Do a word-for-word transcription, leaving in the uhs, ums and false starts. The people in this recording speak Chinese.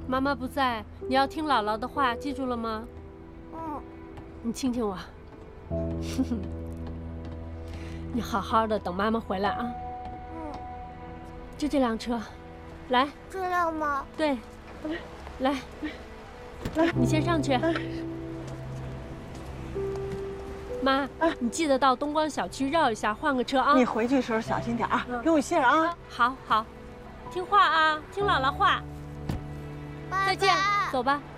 妈妈不在，你要听姥姥的话，记住了吗？ 嗯。 你听听我，你好好的等妈妈回来啊。 嗯。 就这辆车，来。 这辆吗？ 对，来，来，你先上去。妈，你记得到东光小区绕一下，换个车啊。 你回去时候小心点啊，给我信啊。 好好，听话啊，听姥姥话。 拜拜。 再见，走吧。